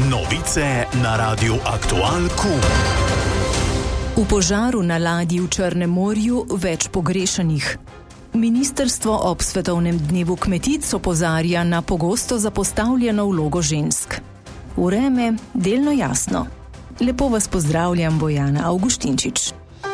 Novice na Radiu Aktual KUM. V požaru na ladji v Črnem morju več pogrešanih. Ministrstvo ob Svetovnem dnevu kmetic opozarja na pogosto zapostavljeno vlogo žensk. Vreme delno jasno. Lepo vas pozdravljam, Bojana Avguštinčič.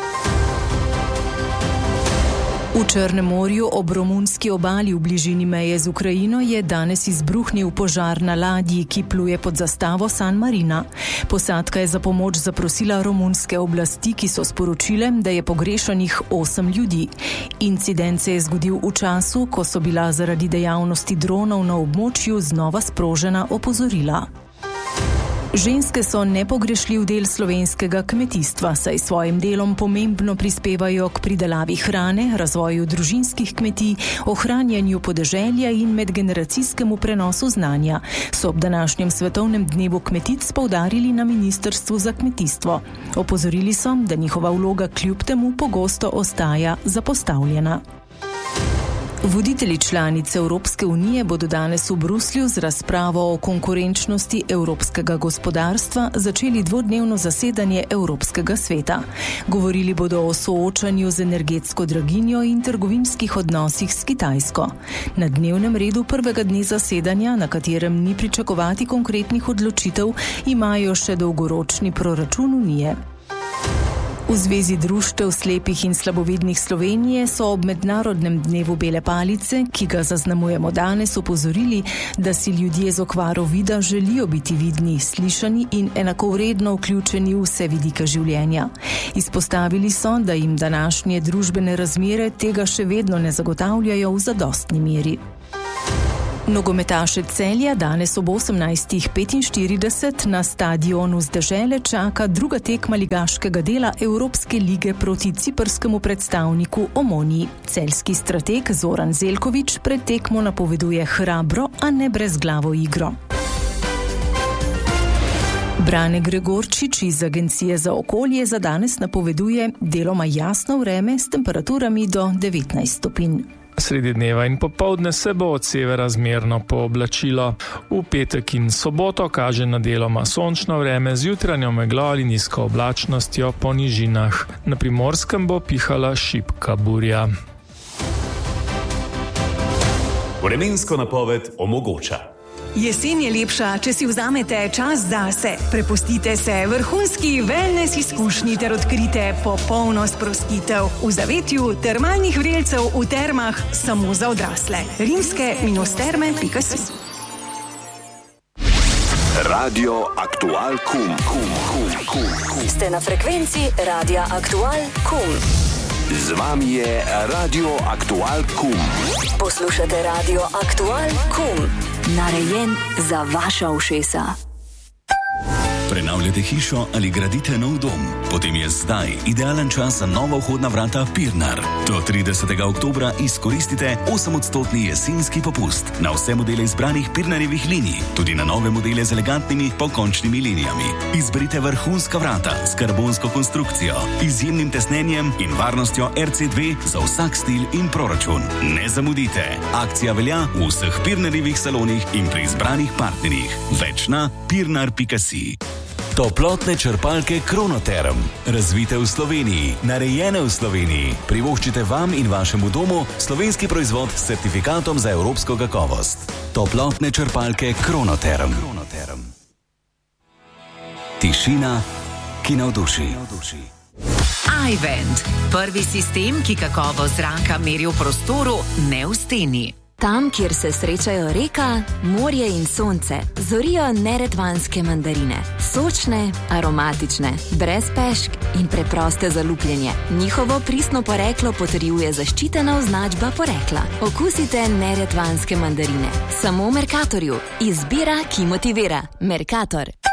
V Črnem morju ob romunski obali v bližini meje z Ukrajino je danes izbruhnil požar na ladji, ki pluje pod zastavo San Marina. Posadka je za pomoč zaprosila romunske oblasti, ki so sporočile, da je pogrešanih 8 ljudi. Incident se je zgodil v času, ko so bila zaradi dejavnosti dronov na območju znova sprožena opozorila. Ženske so nepogrešljiv del slovenskega kmetijstva, saj svojim delom pomembno prispevajo k pridelavi hrane, razvoju družinskih kmetij, ohranjanju podeželja in medgeneracijskemu prenosu znanja, so ob današnjem Svetovnem dnevu kmetic poudarili na Ministrstvu za kmetijstvo. Opozorili so, da njihova vloga kljub temu pogosto ostaja zapostavljena. Voditelji članice Evropske unije bodo danes v Bruslju z razpravo o konkurenčnosti evropskega gospodarstva začeli dvodnevno zasedanje Evropskega sveta. Govorili bodo o soočanju z energetsko draginjo in trgovinskih odnosih s Kitajsko. Na dnevnem redu prvega dne zasedanja, na katerem ni pričakovati konkretnih odločitev, imajo še dolgoročni proračun unije. V Zvezi društev slepih in slabovidnih Slovenije so ob Mednarodnem dnevu bele palice, ki ga zaznamujemo danes, opozorili, da si ljudje z okvaro vida želijo biti vidni, slišani in enakovredno vključeni v vse vidike življenja. Izpostavili so, da jim današnje družbene razmere tega še vedno ne zagotavljajo v zadostni meri. Nogometaše Celja danes ob 18:45 na stadionu z dežele čaka druga tekma ligaškega dela Evropske lige proti ciprskemu predstavniku Omoniji. Celjski strateg Zoran Zeljković pred tekmo napoveduje hrabro, a ne brezglavo igro. Brane Gregorčič iz Agencije za okolje za danes napoveduje deloma jasno vreme s temperaturami do 19 stopinj. Sredi dneva in popoldne se bo od severa zmerno pooblačilo. V petek in soboto kaže na deloma sončno vreme z jutranjo meglo ali nizko oblačnostjo po nižinah. Na Primorskem bo pihala šibka burja. Vremensko napoved omogoča. Jesen je lepša, če si vzamete čas zase. Prepustite se vrhunski wellness izkušnji ter odkrite popolno sprostitev v zavetju termalnih vrelcev v termah samo za odrasle. rimske-terme.si. Radio Aktual KUM. Ste na frekvenci Radia Aktual KUM. Z vami je Radio Aktual KUM. Poslušate Radio Aktual KUM. Narejen za vaša ušesa. Prenavljate hišo ali gradite nov dom? Potem je zdaj idealen čas za nova vhodna vrata Pirnar. Do 30. oktobra izkoristite 8% jesenski popust na vse modele izbranih Pirnarjevih linij, tudi na nove modele z elegantnimi pokončnimi linijami. Izberite vrhunska vrata s karbonsko konstrukcijo, izjemnim tesnenjem in varnostjo RC2 za vsak stil in proračun. Ne zamudite! Akcija velja v vseh Pirnarjevih salonih in pri izbranih partnerjih. Več na pirnar.si. Toplotne črpalke Kronoterm. Razvite v Sloveniji, narejene v Sloveniji. Privoščite vam in vašemu domu slovenski proizvod s certifikatom za evropsko kakovost. Toplotne črpalke Kronoterm. Tišina, ki navduši. iVent. Prvi sistem, ki kakovost zraka meri v prostoru, ne v steni. Tam, kjer se srečajo reka, morje in sonce, zorijo neretvanske mandarine. Sočne, aromatične, brez pešk in preproste za lupljenje. Njihovo pristno poreklo potrjuje zaščitena označba porekla. Okusite neretvanske mandarine. Samo v Mercatorju. Izbira, ki motivira. Mercator.